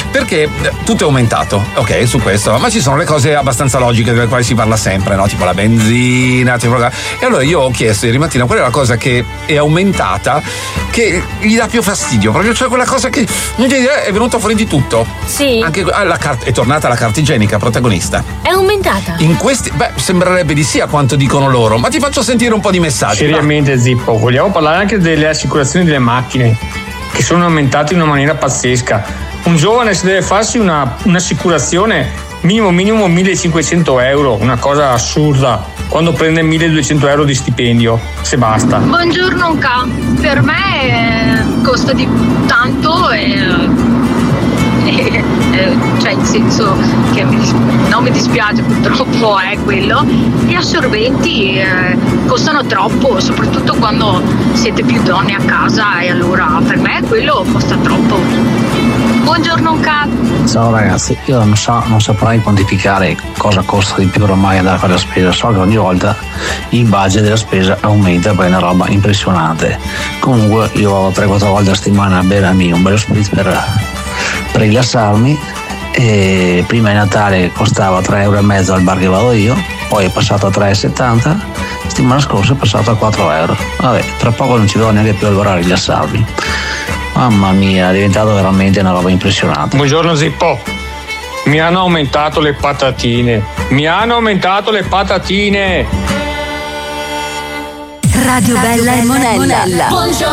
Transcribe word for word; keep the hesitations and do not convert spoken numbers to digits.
perché tutto è aumentato, ok, su questo, ma ci sono le cose abbastanza logiche delle quali si parla sempre, no? Tipo la benzina, tipo... e allora io ho chiesto ieri mattina qual è la cosa che è aumentata che gli dà più fastidio, proprio cioè quella cosa che è venuta fuori di tutto. Sì. Anche la carta, è tornata la carta igienica protagonista. È aumentata. In questi, beh, sembrerebbe di sì a quanto dicono loro, ma ti faccio sentire un po' di messaggi. Seriamente, va. Zippo, vogliamo parlare anche delle assicurazioni delle macchine che sono aumentate in una maniera pazzesca. Un giovane si deve farsi una, un'assicurazione minimo minimo millecinquecento euro, una cosa assurda, quando prende milleduecento euro di stipendio, se basta. Buongiorno Ca, per me eh, costa di tanto e, e eh, cioè in senso che mi dis- non mi dispiace, purtroppo è quello, gli assorbenti eh, costano troppo, soprattutto quando siete più donne a casa, e allora per me quello costa troppo. Buongiorno Kat. Ciao ragazzi, io non so, non saprei quantificare cosa costa di più ormai andare a fare la spesa, so che ogni volta il budget della spesa aumenta, poi è una roba impressionante. Comunque io vado tre quattro volte a settimana a bermi un bello spritz per, per rilassarmi, e prima di Natale costava tre euro e mezzo al bar che vado io, poi è passato a tre e settanta, settimana scorsa è passato a quattro euro. Vabbè, tra poco non ci devo neanche più allora a rilassarmi. Mamma mia, è diventato veramente una roba impressionante. Buongiorno Zippo, mi hanno aumentato le patatine, mi hanno aumentato le patatine. Radio Bella e Monella.